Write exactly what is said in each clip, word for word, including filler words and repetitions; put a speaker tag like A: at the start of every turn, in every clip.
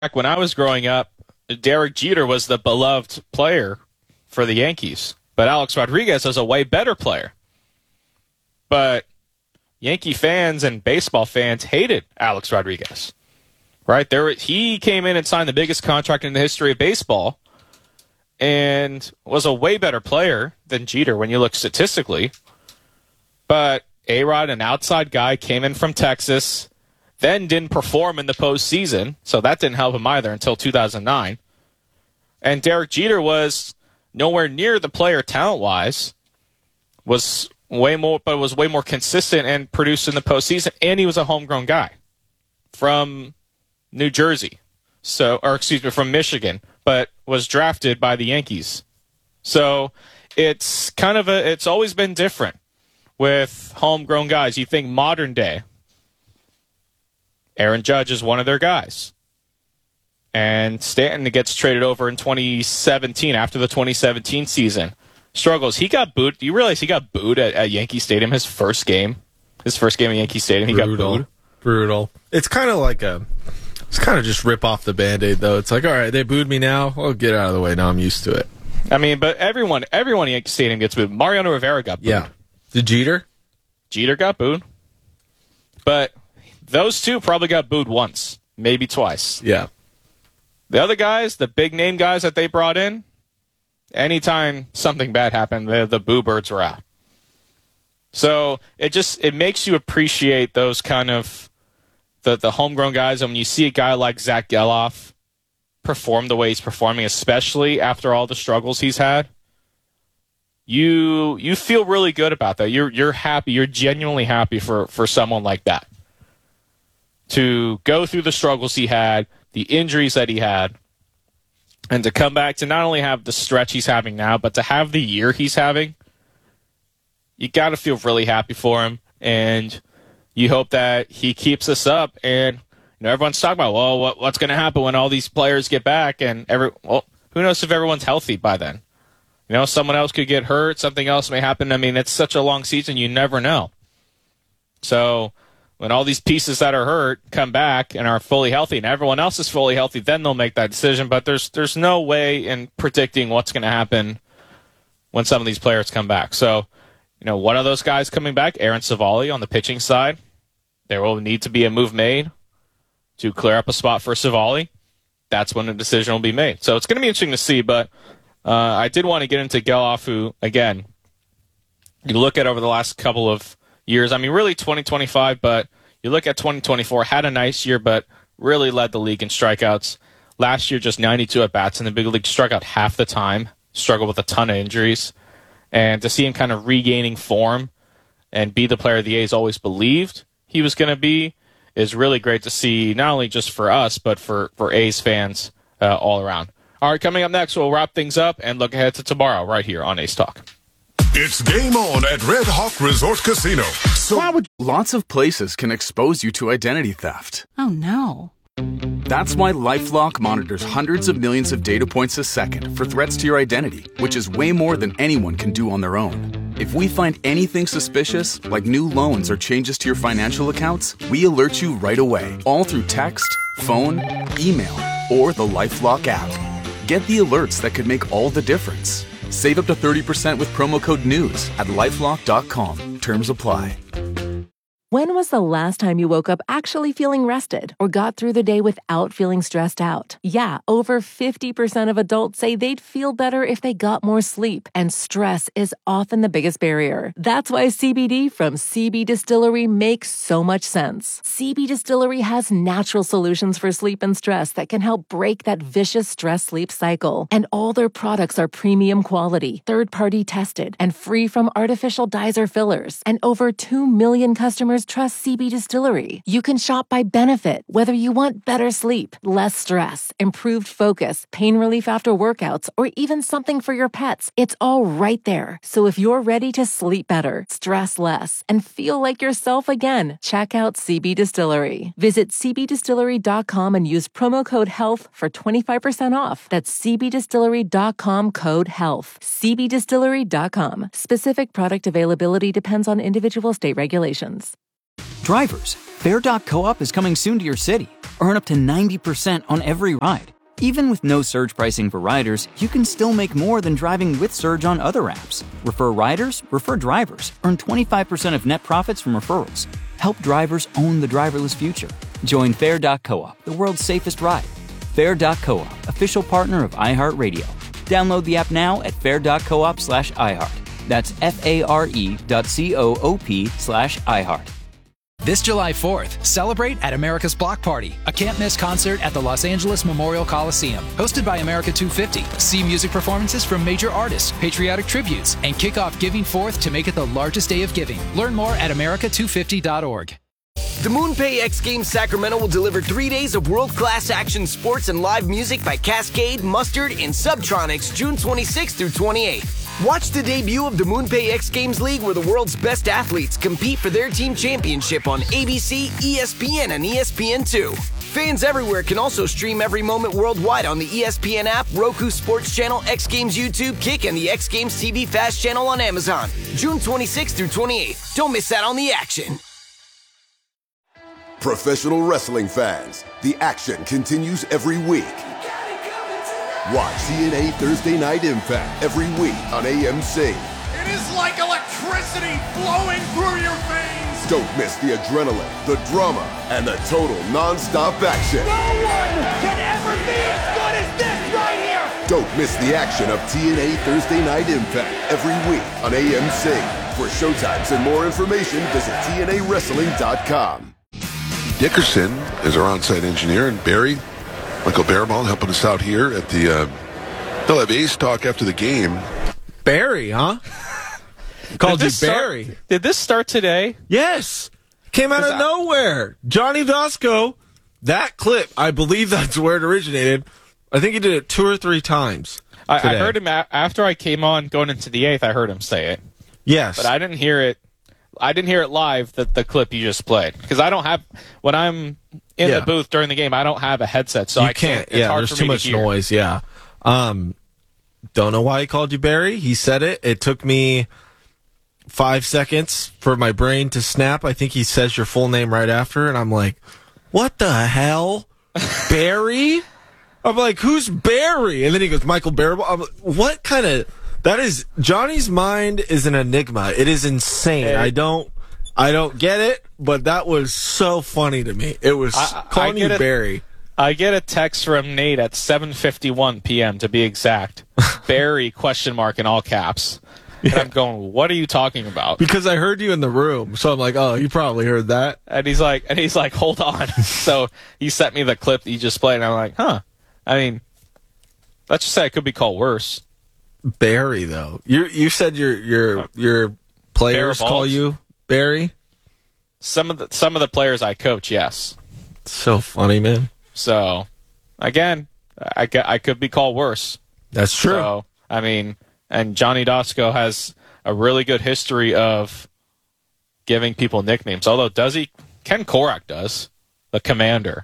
A: Back when I was growing up, Derek Jeter was the beloved player for the Yankees, but Alex Rodriguez was a way better player. But Yankee fans and baseball fans hated Alex Rodriguez, right? There, he came in and signed the biggest contract in the history of baseball and was a way better player than Jeter when you look statistically. But A-Rod, an outside guy, came in from Texas, then didn't perform in the postseason, so that didn't help him either until two thousand nine. And Derek Jeter was nowhere near the player talent-wise, was way more, but was way more consistent and produced in the postseason, and he was a homegrown guy from New Jersey, so or excuse me, from Michigan, but was drafted by the Yankees. So it's kind of a, it's always been different with homegrown guys. You think modern day, Aaron Judge is one of their guys. And Stanton gets traded over in twenty seventeen, after the twenty seventeen season. Struggles. He got booed. Do you realize he got booed at, at Yankee Stadium his first game? His first game at Yankee Stadium, he
B: Brutal.
A: got booed.
B: Brutal. It's kind of like a... It's kind of just rip off the Band-Aid, though. It's like, all right, they booed me now. Well, get out of the way. Now I'm used to it.
A: I mean, but everyone everyone at Yankee Stadium gets booed. Mariano Rivera got booed.
B: Yeah. The Jeter?
A: Jeter got booed. But those two probably got booed once, maybe twice.
B: Yeah.
A: The other guys, the big-name guys that they brought in, anytime something bad happened, the, the boo birds were out. So it just it makes you appreciate those kind of the, the homegrown guys. And when you see a guy like Zach Geloff perform the way he's performing, especially after all the struggles he's had, you you feel really good about that. You're you're happy. You're genuinely happy for, for someone like that to go through the struggles he had, the injuries that he had, and to come back to not only have the stretch he's having now, but to have the year he's having. You got to feel really happy for him, and you hope that he keeps this up. And you know, everyone's talking about, well, what, what's going to happen when all these players get back? And every well, who knows if everyone's healthy by then? You know, someone else could get hurt. Something else may happen. I mean, it's such a long season, you never know. So when all these pieces that are hurt come back and are fully healthy, and everyone else is fully healthy, then they'll make that decision. But there's there's no way in predicting what's going to happen when some of these players come back. So, you know, one of those guys coming back, Aaron Civale on the pitching side, there will need to be a move made to clear up a spot for Civale. That's when the decision will be made. So it's going to be interesting to see, but uh, I did want to get into Geloff, who, again, you look at over the last couple of years, I mean, really twenty twenty-five, but you look at twenty twenty-four, had a nice year, but really led the league in strikeouts. Last year, just ninety-two at-bats in the big league, struck out half the time, struggled with a ton of injuries. And to see him kind of regaining form and be the player the A's always believed he was going to be is really great to see, not only just for us, but for, for A's fans uh, all around. All right, coming up next, we'll wrap things up and look ahead to tomorrow right here on A's Talk.
C: It's game on at Red Hawk Resort Casino. So
D: Why would lots of places can expose you to identity theft.
E: Oh, no.
D: That's why LifeLock monitors hundreds of millions of data points a second for threats to your identity, which is way more than anyone can do on their own. If we find anything suspicious, like new loans or changes to your financial accounts, we alert you right away, all through text, phone, email, or the LifeLock app. Get the alerts that could make all the difference. Save up to thirty percent with promo code NEWS at lifelock dot com. Terms apply.
F: When was the last time you woke up actually feeling rested or got through the day without feeling stressed out? Yeah, over fifty percent of adults say they'd feel better if they got more sleep, and stress is often the biggest barrier. That's why C B D from C B Distillery makes so much sense. C B Distillery has natural solutions for sleep and stress that can help break that vicious stress-sleep cycle. And all their products are premium quality, third-party tested, and free from artificial dyes or fillers. And over two million customers trust C B Distillery. You can shop by benefit, whether you want better sleep, less stress, improved focus, pain relief after workouts, or even something for your pets. It's all right there. So if you're ready to sleep better, stress less, and feel like yourself again, check out C B Distillery. Visit c b distillery dot com and use promo code HEALTH for twenty-five percent off. That's c b distillery dot com code HEALTH. c b distillery dot com. Specific product availability depends on individual state regulations.
E: Drivers, Fair dot coop is coming soon to your city. Earn up to ninety percent on every ride. Even with no surge pricing for riders, you can still make more than driving with Surge on other apps. Refer riders, refer drivers. Earn twenty-five percent of net profits from referrals. Help drivers own the driverless future. Join Fair dot coop, the world's safest ride. Fair dot coop, official partner of iHeartRadio. Download the app now at fair dot coop slash iHeart. That's F-A-R-E dot C-O-O-P slash iHeart.
G: This July fourth, celebrate at America's Block Party, a can't-miss concert at the Los Angeles Memorial Coliseum. Hosted by America two fifty, see music performances from major artists, patriotic tributes, and kick off Giving Fourth to make it the largest day of giving. Learn more at america two fifty dot org.
H: The MoonPay X Games Sacramento will deliver three days of world-class action sports and live music by Cascade, Mustard, and Subtronics June twenty-sixth through twenty-eighth. Watch the debut of the MoonPay X Games League, where the world's best athletes compete for their team championship on A B C, E S P N, and E S P N two. Fans everywhere can also stream every moment worldwide on the E S P N app, Roku Sports Channel, X Games YouTube, Kick, and the X Games T V Fast Channel on Amazon. June twenty-sixth through twenty-eighth. Don't miss out on the action.
C: Professional wrestling fans, the action continues every week. Watch T N A Thursday Night Impact every week on A M C.
I: It is like electricity flowing through your veins.
C: Don't miss the adrenaline, the drama, and the total non-stop action.
I: No one can ever be as good as this right here.
C: Don't miss the action of T N A Thursday Night Impact every week on A M C. For showtimes and more information, visit T N A wrestling dot com.
J: Dickerson is our on-site engineer, and Barry, Michael Baraball, helping us out here at the, uh, they'll have Ace Talk after the game.
B: Barry, huh? Called you Barry.
A: Start, did this start today?
B: Yes. Came out of I, nowhere. Johnny Dosco, that clip, I believe that's where it originated. I think he did it two or three times.
A: I, I heard him a- after I came on going into the eighth, I heard him say it.
B: Yes.
A: But I didn't hear it. I didn't hear it live, the, the clip you just played. Because I don't have, when I'm in yeah. the booth during the game, I don't have a headset, so
B: you
A: I can't.
B: can't it's yeah, hard there's for too much to noise, yeah. Um, don't know why he called you Barry. He said it. It took me five seconds for my brain to snap. I think he says your full name right after, and I'm like, what the hell? Barry? I'm like, who's Barry? And then he goes, Michael Baraball. I'm like, what kind of... That is, Johnny's mind is an enigma. It is insane. Hey. I don't, I don't get it, but that was so funny to me. It was I, calling I you a, Barry.
A: I get a text from Nate at seven fifty-one p.m. to be exact. Barry question mark in all caps. Yeah. And I'm going, what are you talking about?
B: Because I heard you in the room, so I'm like, oh, you probably heard that.
A: And he's like, and he's like, hold on. So he sent me the clip that you just played, and I'm like, huh. I mean, let's just say it could be called worse.
B: Barry, though. You you said your your your players call you Barry?
A: Some of the some of the players I coach, yes.
B: So funny, man.
A: So, again, I, I could be called worse.
B: That's true.
A: So, I mean, and Johnny Dosco has a really good history of giving people nicknames. Although, does he? Ken Korak does. The Commander.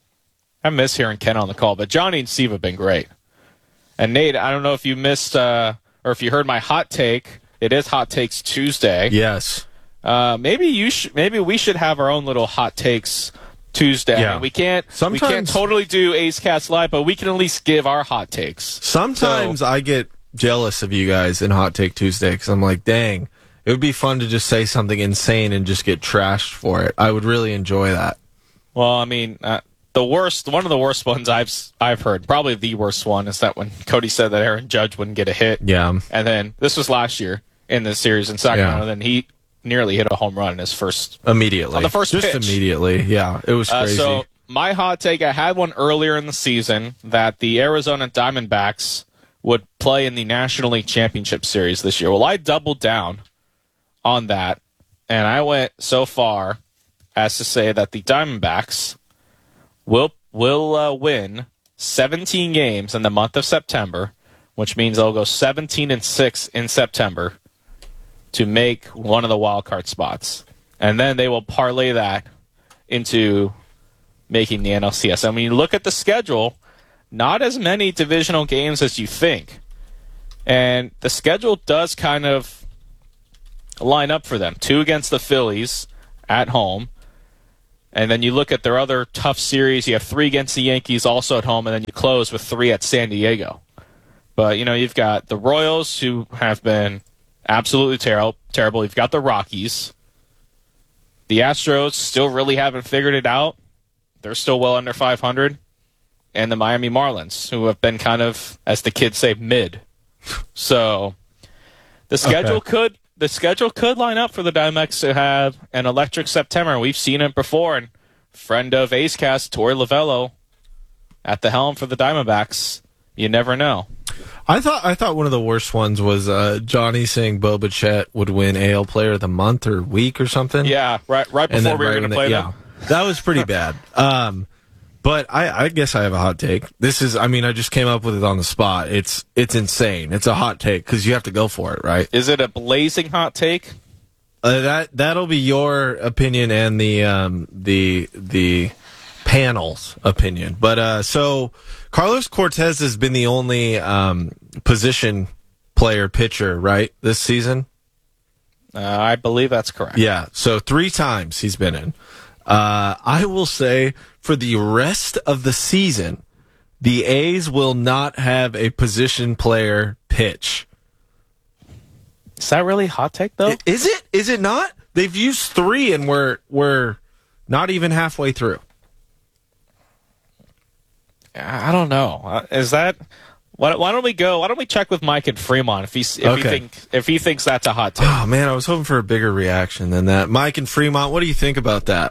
A: I miss hearing Ken on the call, but Johnny and Steve have been great. And Nate, I don't know if you missed uh, or if you heard my hot take. It is Hot Takes Tuesday.
B: Yes.
A: Uh, maybe you sh- maybe we should have our own little Hot Takes Tuesday.
B: Yeah.
A: I mean, we can't Sometimes, we can't totally do Ace Cats Live, but we can at least give our hot takes.
B: Sometimes so, I get jealous of you guys in Hot Take Tuesday because I'm like, dang, it would be fun to just say something insane and just get trashed for it. I would really enjoy that.
A: Well, I mean. Uh, The worst, one of the worst ones I've I've heard, probably the worst one, is that when Cody said that Aaron Judge wouldn't get a hit.
B: Yeah.
A: And then, this was last year in the series in Sacramento,
B: yeah.
A: and then he nearly hit a home run in his first...
B: Immediately.
A: On the first
B: Just
A: pitch.
B: immediately, yeah. It was crazy.
A: Uh, so, my hot take, I had one earlier in the season, that the Arizona Diamondbacks would play in the National League Championship Series this year. Well, I doubled down on that, and I went so far as to say that the Diamondbacks... will will uh, win seventeen games in the month of September, which means they'll go seventeen and six in September to make one of the wild card spots. And then they will parlay that into making the N L C S. And when you look at the schedule, not as many divisional games as you think. And the schedule does kind of line up for them. Two against the Phillies at home, And then you look at their other tough series. You have three against the Yankees also at home, and then you close with three at San Diego. But, you know, you've got the Royals, who have been absolutely ter- terrible. You've got the Rockies. The Astros still really haven't figured it out. They're still well under five hundred. And the Miami Marlins, who have been kind of, as the kids say, mid. So the schedule
B: Okay.
A: could the schedule could line up for the Diamondbacks to have an electric September. We've seen it before. And friend of A's Cast, Torey Lovello, at the helm for the Diamondbacks. You never know.
B: I thought I thought one of the worst ones was uh, Johnny saying Bo Bichette would win A L Player of the Month or Week or something.
A: Yeah, right. Right
B: And
A: before
B: then
A: we were
B: right
A: going to
B: when
A: play
B: they-
A: them.
B: yeah, that was pretty bad. Um, but I, I guess I have a hot take. This is, I mean, I just came up with it on the spot. It's it's insane. It's a hot take because you have to go for it, right?
A: Is it a blazing hot take?
B: Uh, that that'll be your opinion and the um, the the panel's opinion. But uh, so Carlos Cortez has been the only um, position player pitcher, right, this season.
A: Uh, I believe that's correct.
B: Yeah, so three times he's been in. Uh, I will say for the rest of the season, the A's will not have a position player pitch.
A: Is that really a hot take, though?
B: I- Is it? Is it not? They've used three and we're we're not even halfway through.
A: I don't know. Uh, Is that? Why, why don't we go? Why don't we check with Mike and Fremont if he's if
B: Okay.
A: he think if he thinks that's a hot take?
B: Oh man, I was hoping for a bigger reaction than that. Mike and Fremont, what do you think about that?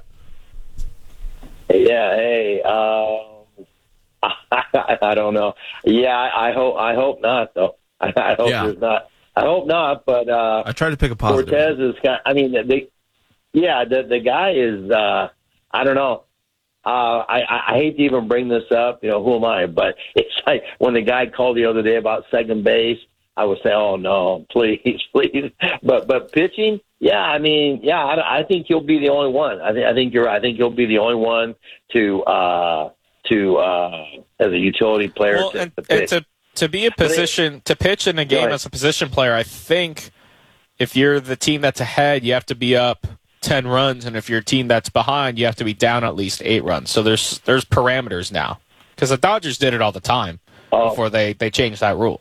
K: Yeah, hey, um, I, I don't know. Yeah, I, I hope I hope not, though. I, I hope
B: Yeah.
K: there's not. I hope not, but uh,
B: I tried to pick a positive.
K: Cortez is kind. I mean, the, yeah, the the guy is. Uh, I don't know. Uh, I, I hate to even bring this up. You know, who am I? But it's like when the guy called the other day about second base, I would say, "Oh no, please, please." But but pitching, yeah, I mean, yeah, I, I think he'll be the only one. I think I think you're right. I think he'll be the only one to uh, to uh, as a utility player
A: Well,
K: to,
A: and,
K: to
A: and
K: pitch.
A: to to be a position to pitch in a game
K: ahead.
A: as a position player, I think if you're the team that's ahead, you have to be up ten runs, and if you're a team that's behind, you have to be down at least eight runs. So there's there's parameters now because the Dodgers did it all the time
K: Oh.
A: before they they changed that rule.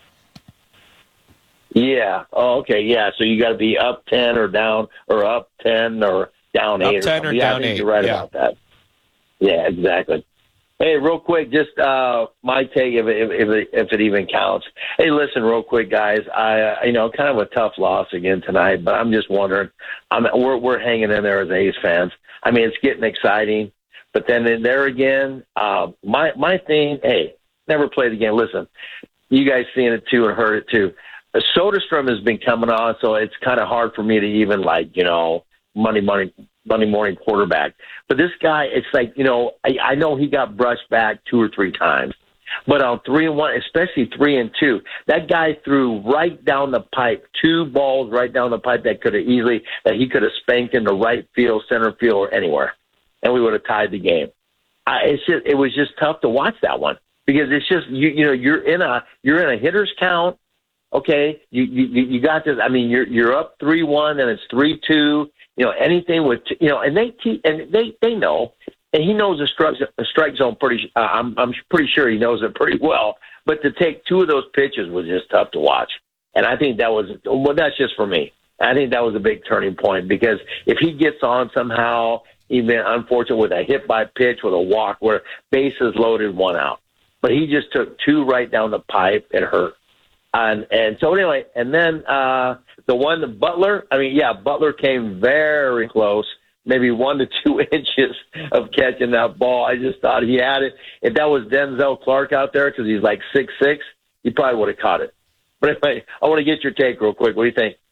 K: Yeah. Oh, okay. Yeah. So you got to be up ten or down, or up ten or down
A: Up
K: eight.
A: ten or
K: something. yeah,
A: down
K: I think
A: eight,
K: You're right
A: yeah.
K: about that. Yeah, exactly. Hey, real quick, just uh, my take, if it, if, if, it, if it even counts. Hey, listen, real quick, guys. I, uh, you know, kind of a tough loss again tonight, but I'm just wondering. I'm we're we're hanging in there as A's fans. I mean, it's getting exciting, but then in there again, uh, my my thing. Hey, never played the game. Listen, you guys seen it too and heard it too. Soderstrom has been coming on, so it's kind of hard for me to even like, you know, Monday morning, Monday morning quarterback. But this guy, it's like, you know, I, I know he got brushed back two or three times, but on three and one, especially three and two, that guy threw right down the pipe, two balls right down the pipe that could have easily, that he could have spanked into right field, center field, or anywhere, and we would have tied the game. I, it's just, it was just tough to watch that one because it's just, you, you know, you're in a, you're in a hitter's count. Okay, you, you you got this. I mean, you're you're up three one, and it's three two. You know, anything with you know, and they te- and they they know, and he knows the strike the strike zone pretty. Uh, I'm I'm pretty sure he knows it pretty well. But to take two of those pitches was just tough to watch, and I think that was well. That's just for me. I think that was a big turning point because if he gets on somehow, even unfortunate with a hit by pitch with a walk where bases loaded, one out, but he just took two right down the pipe. It hurt. And and so anyway, and then uh, the one, the Butler, I mean, yeah, Butler came very close, maybe one to two inches of catching that ball. I just thought he had it. If that was Denzel Clark out there, because he's like six six, he probably would have caught it. But anyway, I want to get your take real quick. What do you think?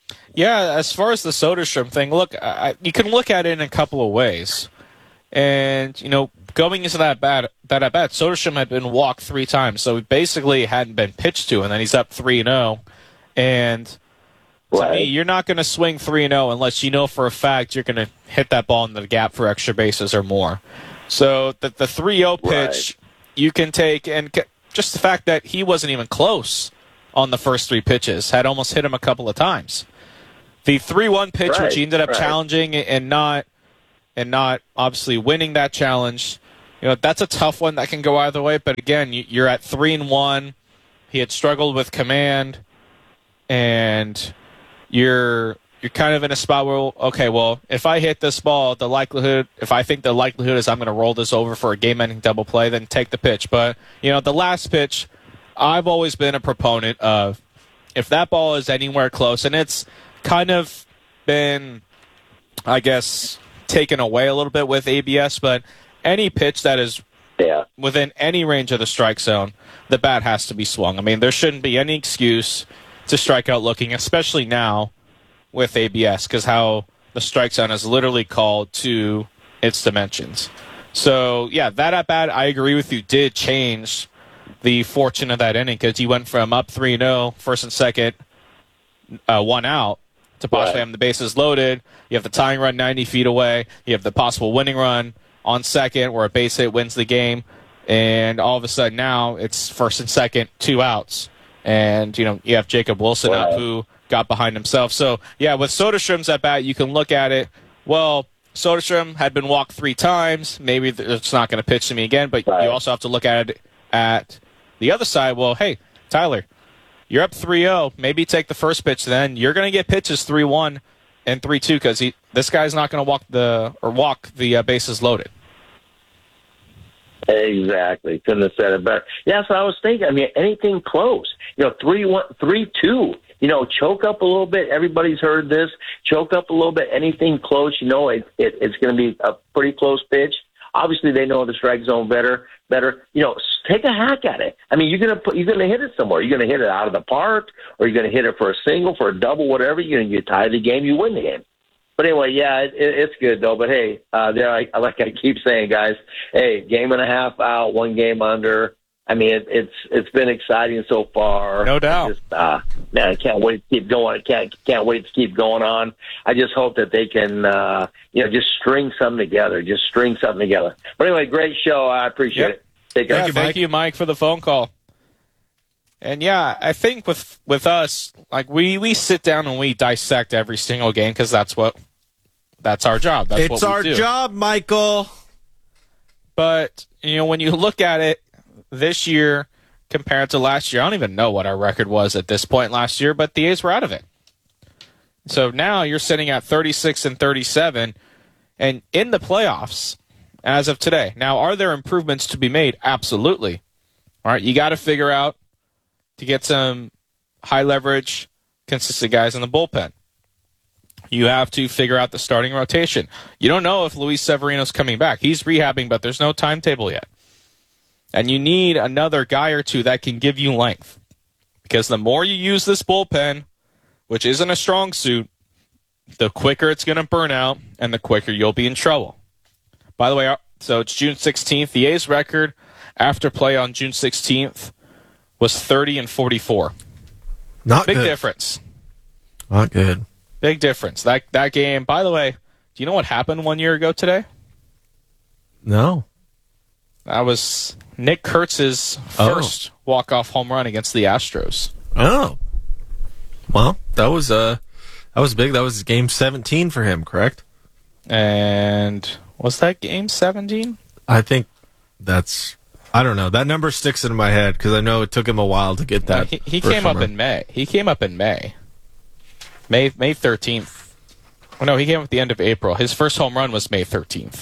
A: Yeah, as far as the Soderstrom thing, look, I, you can look at it in a couple of ways. And, you know, going into that bat, that at bat, Soderstrom had been walked three times, so he basically hadn't been pitched to, and then he's up three and oh. And to
K: Right.
A: me, you're not going to swing three and oh unless you know for a fact you're going to hit that ball in the gap for extra bases or more. So the the three oh pitch,
K: Right.
A: you can take, and c- just the fact that he wasn't even close on the first three pitches, had almost hit him a couple of times. The three one pitch,
K: Right,
A: which he ended up
K: right.
A: challenging and not and not obviously winning that challenge. You know, that's a tough one that can go either way. But again, you're at three and one. He had struggled with command, and you're you're kind of in a spot where, okay, well, if I hit this ball, the likelihood, if I think the likelihood is I'm going to roll this over for a game-ending double play, then take the pitch. But, you know, the last pitch, I've always been a proponent of if that ball is anywhere close, and it's kind of been, I guess, taken away a little bit with A B S, but any pitch that is
K: yeah.
A: within any range of the strike zone, the bat has to be swung. I mean, there shouldn't be any excuse to strike out looking, especially now with A B S, because how the strike zone is literally called to its dimensions. So, yeah, that at bat, I agree with you, did change the fortune of that inning, because you went from up three oh, first and second, uh, one out, to possibly
K: right.
A: having the bases loaded. You have the tying run ninety feet away. You have the possible winning run on second where a base hit wins the game. And all of a sudden now it's first and second, two outs. And, you know, you have Jacob Wilson
K: wow.
A: up who got behind himself. So, yeah, with Soderstrom's at bat, you can look at it, well, Soderstrom had been walked three times. Maybe it's not going to pitch to me again, but
K: right.
A: you also have to look at it at the other side. Well, hey, Tyler, you're up three oh. Maybe take the first pitch then. You're going to get pitches three one and three two because this guy's not going to walk the or walk the uh, bases loaded.
K: Exactly. Couldn't have said it better. Yeah, that's what I was thinking. I mean, anything close. You know, three one, three two. You know, choke up a little bit. Everybody's heard this. Choke up a little bit. Anything close, you know, it, it, it's going to be a pretty close pitch. Obviously, they know the strike zone better. Better, you know, take a hack at it. I mean, you're gonna put, you're gonna hit it somewhere. You're gonna hit it out of the park, or you're gonna hit it for a single, for a double, whatever. You're gonna you tie the game, you win the game. But anyway, yeah, it, it, it's good though. But hey, uh, there, I, like I keep saying, guys, hey, game and a half out, one game under. I mean, it, it's it's been exciting so far.
A: No doubt.
K: Just, uh, man, I can't wait to keep going. I can't can't wait to keep going on. I just hope that they can, uh, you know, just string something together. Just string something together. But anyway, great show. I appreciate
A: yep.
K: it. Take care.
A: Thank you, thank you, Mike, for the phone call. And yeah, I think with with us, like we, we sit down and we dissect every single game because that's what that's our job. That's
B: it's
A: what we
B: our
A: do.
B: job, Michael.
A: But you know, when you look at it this year compared to last year, I don't even know what our record was at this point last year, but the A's were out of it. So now you're sitting at thirty-six and thirty-seven, and in the playoffs as of today. Now, are there improvements to be made? Absolutely. All right, you got to figure out to get some high leverage, consistent guys in the bullpen. You have to figure out the starting rotation. You don't know if Luis Severino's coming back. He's rehabbing, but there's no timetable yet. And you need another guy or two that can give you length. Because the more you use this bullpen, which isn't a strong suit, the quicker it's going to burn out and the quicker you'll be in trouble. By the way, so it's June sixteenth. The A's record after play on June sixteenth was thirty and forty-four.
B: Not
A: Big
B: good.
A: difference.
B: Not good.
A: Big difference. That that game, by the way, do you know what happened one year ago today?
B: No.
A: That was Nick Kurtz's first oh. walk-off home run against the Astros.
B: Oh. Well, that was uh that was big. That was game seventeen for him, correct?
A: And was that game seventeen?
B: I think that's I don't know. That number sticks in my head because I know it took him a while to get that.
A: No, he he came up in May. He came up in May. May May thirteenth. Oh, no, he came up at the end of April. His first home run was May thirteenth.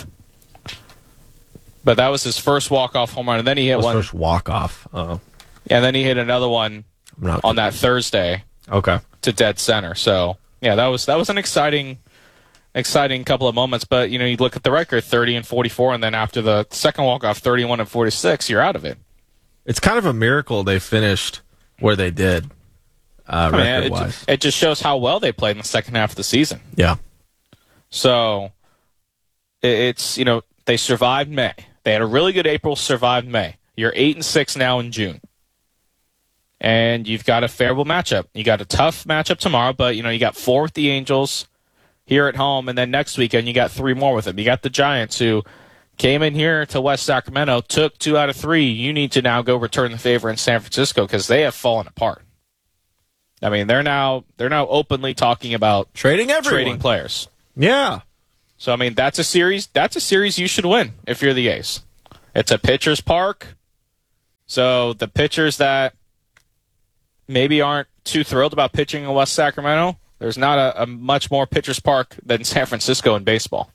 A: But that was his first walk-off home run, and then he hit
B: his
A: one.
B: First walk-off. Oh.
A: Yeah, and then he hit another one on that Thursday.
B: Okay.
A: To dead center. So yeah, that was that was an exciting, exciting couple of moments. But you know, you look at the record, thirty and forty-four, and then after the second walk-off, thirty-one and forty-six, you're out of it.
B: It's kind of a miracle they finished where they did. Uh,
A: I mean,
B: record-wise.
A: it, it just shows how well they played in the second half of the season.
B: Yeah.
A: So it, it's you know they survived May. They had a really good April, survived May. You're eight and six now in June, and you've got a favorable matchup. You got a tough matchup tomorrow, but you know you got four with the Angels here at home, and then next weekend you got three more with them. You got the Giants who came in here to West Sacramento, took two out of three. You need to now go return the favor in San Francisco because they have fallen apart. I mean, they're now they're now openly talking about
B: trading everyone.
A: trading players.
B: Yeah.
A: So, I mean, that's a series. That's a series you should win if you're the A's. It's a pitcher's park. So the pitchers that maybe aren't too thrilled about pitching in West Sacramento, there's not a, a much more pitcher's park than San Francisco in baseball.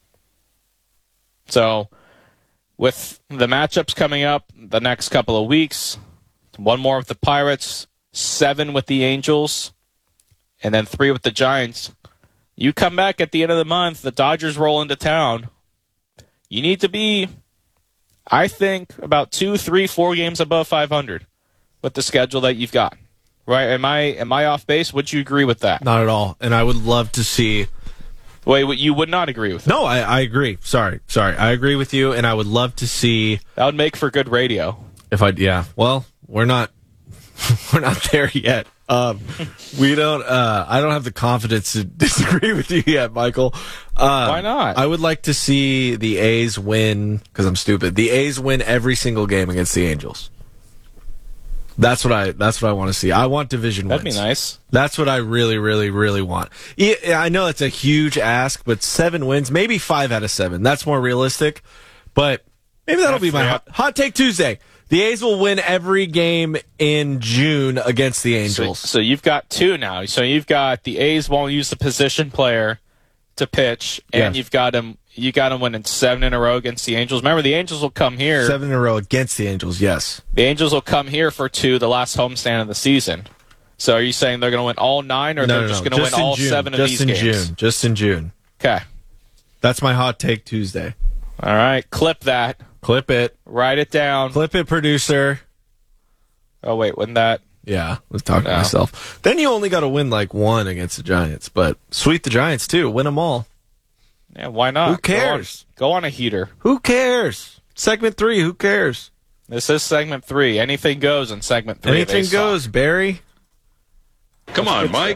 A: So with the matchups coming up the next couple of weeks, one more with the Pirates, seven with the Angels, and then three with the Giants. You come back at the end of the month, the Dodgers roll into town. You need to be, I think, about two, three, four games above five hundred with the schedule that you've got. Right? Am I am I off base? Would you agree with that?
B: Not at all. And I would love to see.
A: Wait, you would not agree with that?
B: No, I, I agree. Sorry, sorry. I agree with you, and I would love to see.
A: That would make for good radio.
B: If I, yeah. Well, we're not, we're not there yet. Um, we don't. Uh, I don't have the confidence to disagree with you yet, Michael. Uh,
A: Why not?
B: I would like to see the A's win because I'm stupid. The A's win every single game against the Angels. That's what I. That's what I want to see. I want division
A: That'd
B: wins.
A: That'd be nice.
B: That's what I really, really, really want. Yeah, I know it's a huge ask, but seven wins, maybe five out of seven. That's more realistic. But maybe that'll be my hot, hot take Tuesday. The A's will win every game in June against the Angels.
A: So, so you've got two now. So you've got the A's won't use the position player to pitch, and
B: Yes.
A: you've got them. You got them winning seven in a row against the Angels. Remember, the Angels will come here.
B: Seven in a row against the Angels, yes.
A: The Angels will come here for two, the last homestand of the season. So are you saying they're going to win all nine, or
B: No,
A: they're
B: no,
A: just
B: no.
A: going to win
B: in
A: all
B: June.
A: seven of
B: Just
A: these
B: in
A: games?
B: June. Just in June.
A: Okay.
B: That's my hot take Tuesday.
A: All right. Clip that.
B: Clip it.
A: Write it down.
B: Clip it, producer.
A: Oh, wait. Wasn't that?
B: Yeah, let's talk to
A: No.
B: myself. Then you only got to win like one against the Giants, but sweep the Giants too. Win them all.
A: Yeah, why not?
B: Who cares?
A: Go on, go on a heater.
B: Who cares? Segment three, who cares?
A: This is segment three. Anything goes in segment three.
B: Anything goes, Barry.
J: Come on, Mike.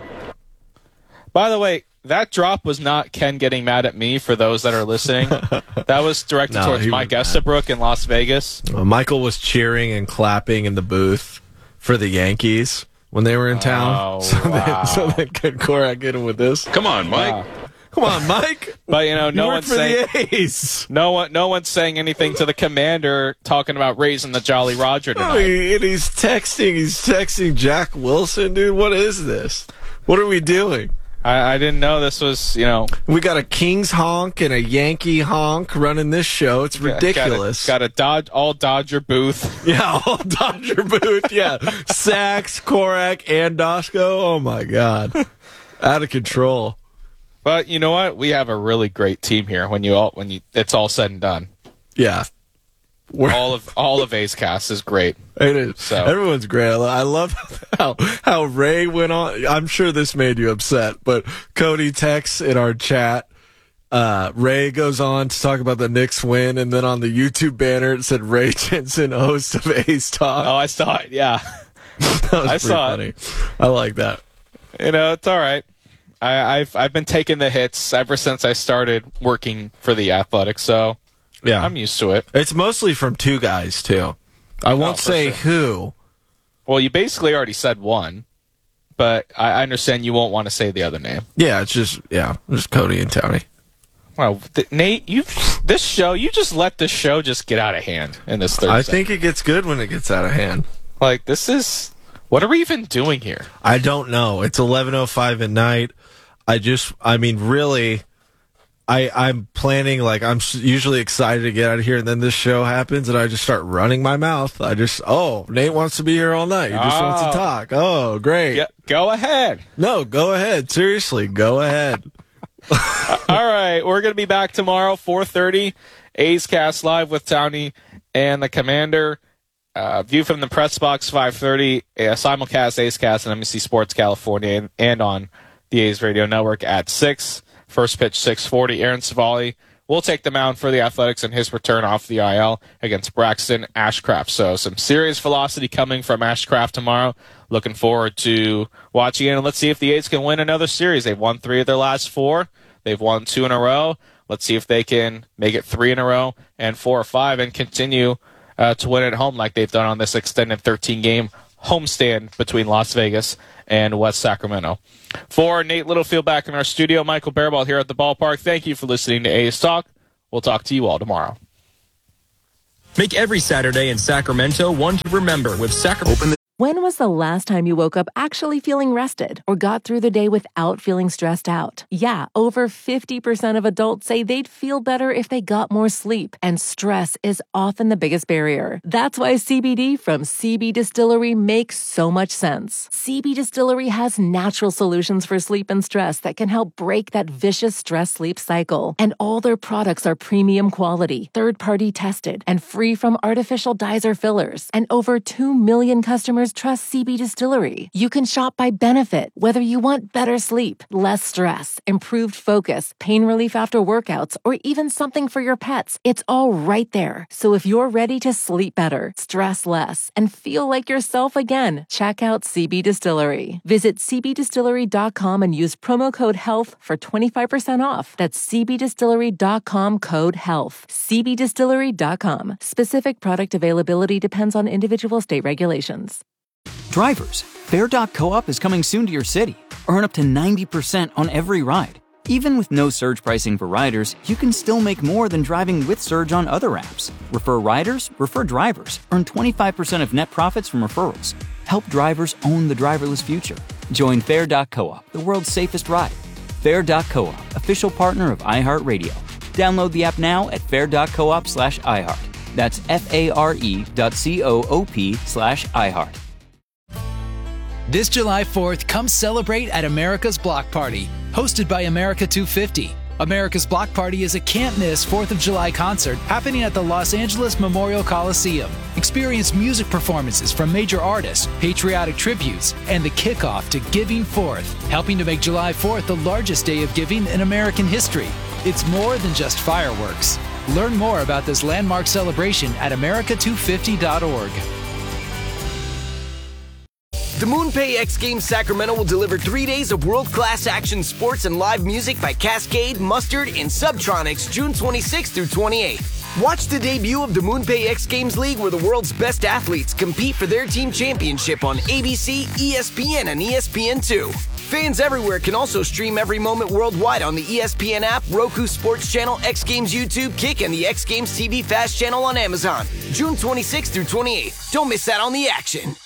A: By the way, that drop was not Ken getting mad at me for those that are listening. That was directed
B: No,
A: towards
B: he
A: Mike
B: was
A: Estabrook in Las Vegas.
B: Uh, Michael was cheering and clapping in the booth for the Yankees when they were in town.
A: Oh,
B: so,
A: wow.
B: then, so then could Korak get him with this?
J: Come on, Mike.
A: Wow.
B: Come on, Mike.
A: But you know, no
B: you work
A: one's
B: for
A: saying
B: the A's.
A: no one, no one's saying anything to the commander talking about raising the Jolly Roger
B: Oh,
A: tonight.
B: he- and he's texting. He's texting Jack Wilson, dude. What is this? What are we doing?
A: I, I didn't know this was, you know,
B: We got a Kings honk and a Yankee honk running this show. It's ridiculous.
A: Got a, got a Dodge, all Dodger booth.
B: Yeah, all Dodger booth. Yeah, Sachs, Korak, and Dosco. Oh my God, out of control.
A: But you know what? We have a really great team here. When you all, when you, it's all said and done,
B: Yeah, We're,
A: all of all of A's cast is great.
B: it is.
A: So-
B: Everyone's great. I love how how Ray went on. I'm sure this made you upset, but Cody texts in our chat. Uh, Ray goes on to talk about the Knicks win, and then on the YouTube banner it said Ray Jensen, host of A's Talk.
A: Oh, I saw it. Yeah,
B: that was
A: I
B: pretty
A: saw
B: funny.
A: it.
B: I like that.
A: you know, it's all right. I, I've I've been taking the hits ever since I started working for the Athletics, so
B: Yeah,
A: I'm used to it.
B: It's mostly from two guys too. I won't
A: for
B: say
A: sure.
B: who.
A: Well, you basically already said one, but I I understand you won't want to say the other name.
B: Yeah, it's just yeah, just Cody and Tony.
A: Wow, th- Nate, you this show you just let this show just get out of hand in this Thursday.
B: I think it gets good when it gets out of hand.
A: like this is what are we even doing here?
B: I don't know. It's eleven oh five at night. I just, I mean, really, I, I'm planning, like, I'm s- usually excited to get out of here, and then this show happens, and I just start running my mouth. I just, oh, Nate wants to be here all night. He just wants to
A: Oh.
B: talk. Oh, great.
A: Yeah, go ahead.
B: No, go ahead. Seriously, go ahead.
A: All right, we're going to be back tomorrow, four thirty, A's Cast Live with Townie and the Commander. Uh, View from the Press Box, five thirty, uh, simulcast A's Cast and N B C Sports California, and, and on the A's Radio Network at six. First pitch, six forty. Aaron Savali will take the mound for the Athletics in his return off the I L against Braxton Ashcraft. So some serious velocity coming from Ashcraft tomorrow. Looking forward to watching it, and let's see if the A's can win another series. They've won three of their last four. They've won two in a row. Let's see if they can make it three in a row and four or five and continue uh, to win at home like they've done on this extended thirteen-game homestand between Las Vegas and West Sacramento. For Nate Littlefield back in our studio, Michael Bearball here at the ballpark. Thank you for listening to A's Talk. We'll talk to you all tomorrow.
L: Make every Saturday in Sacramento one to remember with Sacramento.
F: When was the last time you woke up actually feeling rested or got through the day without feeling stressed out? Yeah, over fifty percent of adults say they'd feel better if they got more sleep, and stress is often the biggest barrier. That's why C B D from C B Distillery makes so much sense. C B Distillery has natural solutions for sleep and stress that can help break that vicious stress-sleep cycle. And all their products are premium quality, third-party tested, and free from artificial dyes or fillers. And over two million customers trust C B Distillery. You can shop by benefit, whether you want better sleep, less stress, improved focus, pain relief after workouts, or even something for your pets. It's all right there. So if you're ready to sleep better, stress less, and feel like yourself again, check out C B Distillery. Visit c b distillery dot com and use promo code HEALTH for twenty-five percent off. That's c b distillery dot com code HEALTH. c b distillery dot com. Specific product availability depends on individual state regulations.
E: Drivers, Fare dot coop is coming soon to your city. Earn up to ninety percent on every ride. Even with no surge pricing for riders, you can still make more than driving with Surge on other apps. Refer riders, refer drivers. Earn twenty-five percent of net profits from referrals. Help drivers own the driverless future. Join Fare dot coop, the world's safest ride. Fare dot coop, official partner of iHeartRadio. Download the app now at fare dot coop slash iHeart. That's F-A-R-E dot C-O-O-P slash iHeart.
G: This July fourth, come celebrate at America's Block Party, hosted by America two fifty. America's Block Party is a can't-miss fourth of July concert happening at the Los Angeles Memorial Coliseum. Experience music performances from major artists, patriotic tributes, and the kickoff to Giving Fourth, helping to make July fourth the largest day of giving in American history. It's more than just fireworks. Learn more about this landmark celebration at america two fifty dot org.
H: The MoonPay X Games Sacramento will deliver three days of world-class action sports and live music by Cascade, Mustard, and Subtronics June twenty-sixth through twenty-eighth. Watch the debut of the MoonPay X Games League, where the world's best athletes compete for their team championship on A B C, E S P N, and E S P N two. Fans everywhere can also stream every moment worldwide on the E S P N app, Roku Sports Channel, X Games YouTube, Kick, and the X Games T V Fast Channel on Amazon. June twenty-sixth through twenty-eighth. Don't miss out on the action.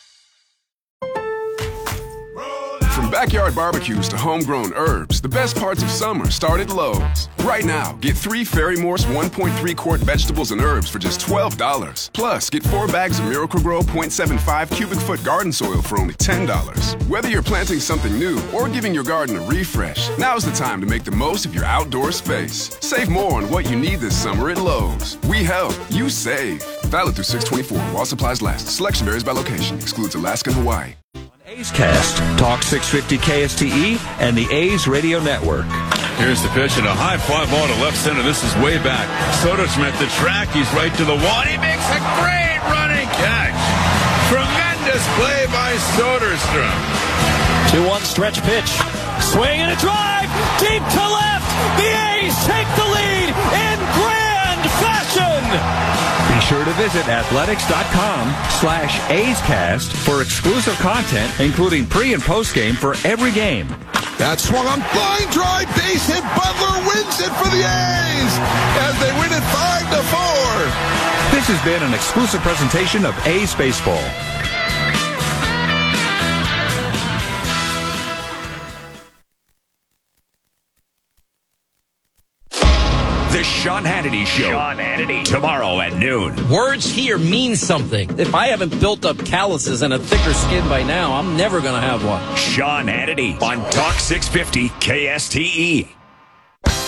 M: From backyard barbecues to homegrown herbs, the best parts of summer start at Lowe's. Right now, get three Fairy Morse one point three quart vegetables and herbs for just twelve dollars. Plus, get four bags of Miracle-Gro point seven five cubic foot garden soil for only ten dollars. Whether you're planting something new or giving your garden a refresh, now's the time to make the most of your outdoor space. Save more on what you need this summer at Lowe's. We help, you save. Valid through six twenty-four while supplies last. Selection varies by location. Excludes Alaska and Hawaii.
N: A's Cast, Talk six fifty K S T E, and the A's Radio Network.
O: Here's the pitch and a high fly ball to left center. This is way back. Soderstrom at the track. He's right to the wall. He makes a great running catch. Tremendous play by Soderstrom.
P: two one stretch pitch. Swing and a drive. Deep to left. The A's take the lead in grand fashion.
N: Be sure to visit athletics.com slash A'scast for exclusive content, including pre- and post-game for every game.
Q: That swung on, line drive, base hit. Butler wins it for the A's as they win it five to four.
N: This has been an exclusive presentation of A's Baseball.
R: The Sean Hannity Show.
S: Sean Hannity.
R: Tomorrow at noon.
S: Words here mean something. If I haven't built up calluses and a thicker skin by now, I'm never going to have one.
R: Sean Hannity on Talk six fifty K S T E.